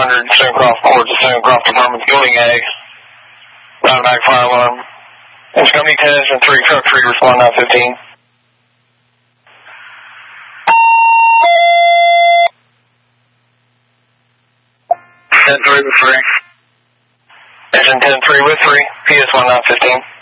Stonecroft Court to Stonecroft Apartments, Building A. Automatic fire alarm. It's company 10 and 3, truck 3, respond 915. 10-3 with 3. Engine 10-3 with 3, PS 1915.